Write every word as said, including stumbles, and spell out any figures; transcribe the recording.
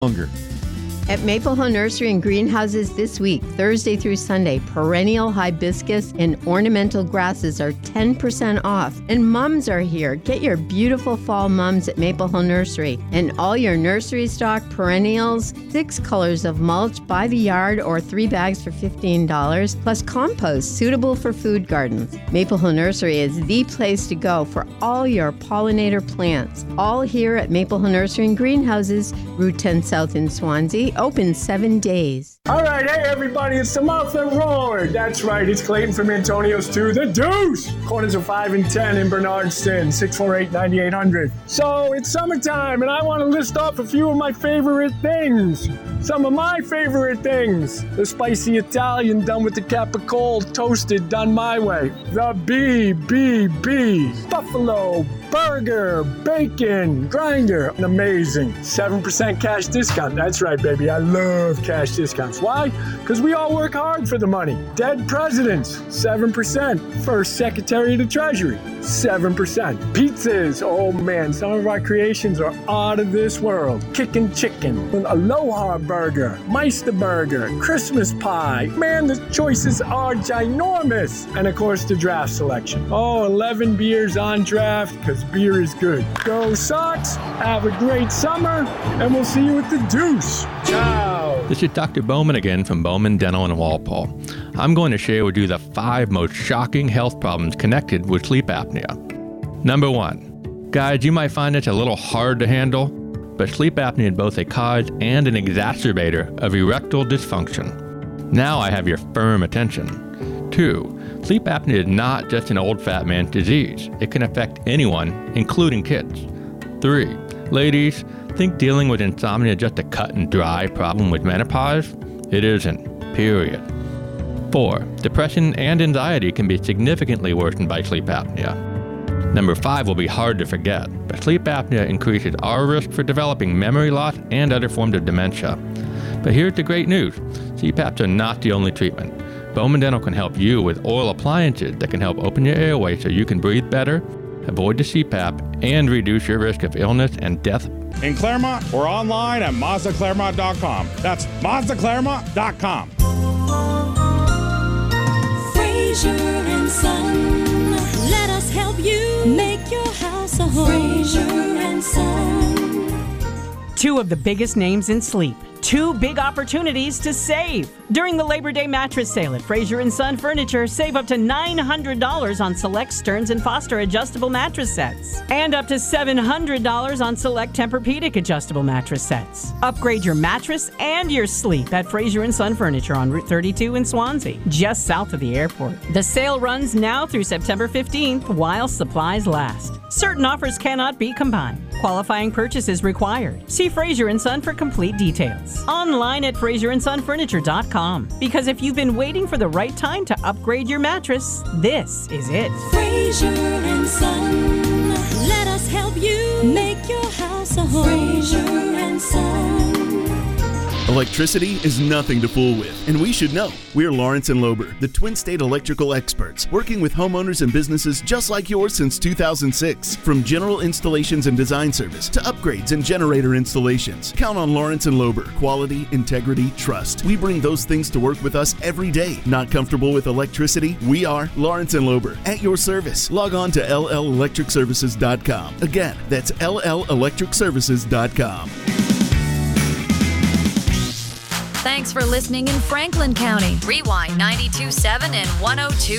longer. At Maple Hill Nursery and Greenhouses this week, Thursday through Sunday, perennial hibiscus and ornamental grasses are ten percent off. And mums are here. Get your beautiful fall mums at Maple Hill Nursery. And all your nursery stock perennials, six colors of mulch by the yard or three bags for fifteen dollars, plus compost suitable for food gardens. Maple Hill Nursery is the place to go for all your pollinator plants. All here at Maple Hill Nursery and Greenhouses, Route ten South in Swansea. Open seven days. All right, hey everybody, it's the Muffin Roar. That's right, it's Clayton from Antonio's to the Deuce. Corners are five and ten in Bernardston, six four eight, nine eight hundred. So it's summertime, and I want to list off a few of my favorite things. Some of my favorite things. The spicy Italian done with the Capicola, toasted, done my way. The B B B Buffalo Burger Bacon Grinder. Amazing. seven percent cash discount. That's right, baby. I love cash discounts. Why? Because we all work hard for the money. Dead presidents, seven percent. First Secretary of the Treasury, seven percent. Pizzas, oh man, some of our creations are out of this world. Kickin' Chicken, an Aloha Burger, Meister Burger, Christmas Pie. Man, the choices are ginormous. And of course, the draft selection. Oh, eleven beers on draft, because beer is good. Go Sox, have a great summer, and we'll see you at the Deuce. Ciao. This is Doctor Bowman again from Bowman Dental in Walpole. I'm going to share with you the five most shocking health problems connected with sleep apnea. Number one, guys, you might find this a little hard to handle, but sleep apnea is both a cause and an exacerbator of erectile dysfunction. Now I have your firm attention. Two, sleep apnea is not just an old fat man's disease. It can affect anyone, including kids. Three, ladies, think dealing with insomnia is just a cut and dry problem with menopause? It isn't, period. Four, depression and anxiety can be significantly worsened by sleep apnea. Number five will be hard to forget, but sleep apnea increases our risk for developing memory loss and other forms of dementia. But here's the great news. C PAPs are not the only treatment. Bowman Dental can help you with oral appliances that can help open your airway so you can breathe better, avoid the C PAP, and reduce your risk of illness and death. In Claremont, we're online at Mazda Claremont dot com. That's Mazda Claremont dot com. Fraser and Son, let us help you make your house a home. Fraser and Son. Two of the biggest names in sleep. Two big opportunities to save. During the Labor Day mattress sale at Fraser and Son Furniture, save up to nine hundred dollars on select Stearns and Foster adjustable mattress sets. And up to seven hundred dollars on select Tempur-Pedic adjustable mattress sets. Upgrade your mattress and your sleep at Fraser and Son Furniture on Route thirty-two in Swansea, just south of the airport. The sale runs now through September fifteenth while supplies last. Certain offers cannot be combined. Qualifying purchases required. See Fraser and Son for complete details. Online at fraser and son furniture dot com. Because if you've been waiting for the right time to upgrade your mattress, this is it. Fraser and Son, let us help you make your house a home. Fraser and Son. Electricity is nothing to fool with, and we should know. We're Lawrence and Lober, the Twin State electrical experts, working with homeowners and businesses just like yours since two thousand six. From general installations and design service to upgrades and generator installations, count on Lawrence and Lober. Quality, integrity, trust. We bring those things to work with us every day. Not comfortable with electricity? We are Lawrence and Lober, at your service. Log on to L L electric services dot com. Again, that's L L electric services dot com. Thanks for listening in Franklin County. Rewind ninety-two point seven and one oh two